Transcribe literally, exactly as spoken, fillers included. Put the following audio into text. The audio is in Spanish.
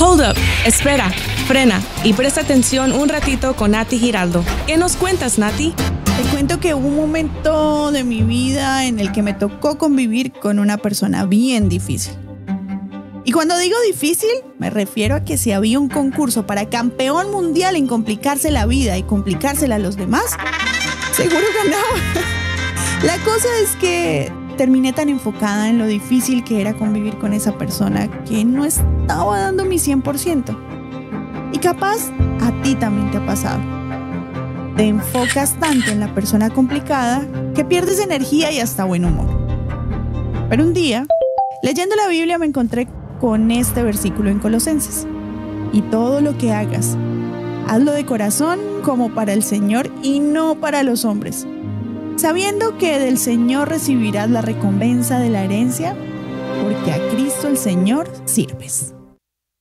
Hold up, espera, frena y presta atención un ratito con Nati Giraldo. ¿Qué nos cuentas, Nati? Te cuento que hubo un momento de mi vida en el que me tocó convivir con una persona bien difícil. Y cuando digo difícil, me refiero a que si había un concurso para campeón mundial en complicarse la vida y complicársela a los demás, seguro ganaba. La cosa es que terminé tan enfocada en lo difícil que era convivir con esa persona que no estaba dando mi cien por ciento. Y capaz a ti también te ha pasado. Te enfocas tanto en la persona complicada que pierdes energía y hasta buen humor. Pero un día, leyendo la Biblia, me encontré con este versículo en Colosenses. Y todo lo que hagas, hazlo de corazón como para el Señor y no para los hombres, sabiendo que del Señor recibirás la recompensa de la herencia, porque a Cristo el Señor sirves.